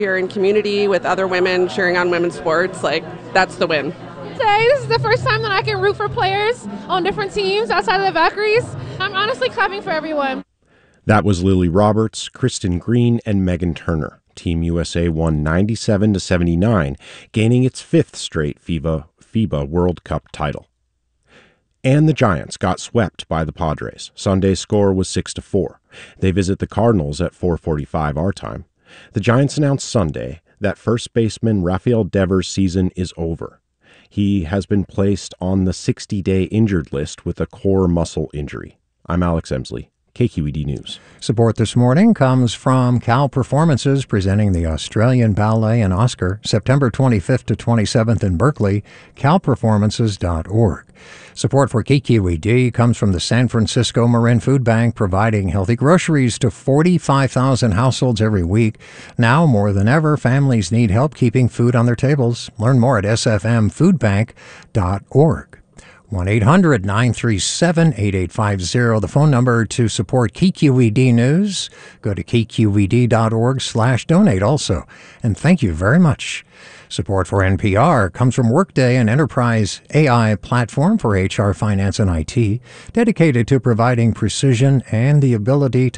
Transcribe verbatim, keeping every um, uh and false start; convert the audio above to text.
You're in community with other women cheering on women's sports, like, that's the win. Today, this is the first time that I can root for players on different teams outside of the Valkyries. I'm honestly clapping for everyone. That was Lily Roberts, Kristen Green, and Megan Turner. Team U S A won ninety-seven to seventy-nine, gaining its fifth straight FIBA, FIBA World Cup title. And the Giants got swept by the Padres. Sunday's score was six to four. They visit the Cardinals at four forty-five our time. The Giants announced Sunday that first baseman Rafael Devers' season is over. He has been placed on the sixty-day injured list with a core muscle injury. I'm Alex Emsley, K Q E D News. Support this morning comes from Cal Performances, presenting the Australian Ballet and Oscar, September twenty-fifth to twenty-seventh in Berkeley, cal performances dot org. Support for K Q E D comes from the San Francisco Marin Food Bank, providing healthy groceries to forty-five thousand households every week. Now, more than ever, families need help keeping food on their tables. Learn more at s f m food bank dot org. one eight hundred nine three seven eight eight five zero, the phone number to support K Q E D News. Go to k q e d dot org slash donate also. And thank you very much. Support for N P R comes from Workday, an enterprise A I platform for H R, finance, and I T, dedicated to providing precision and the ability to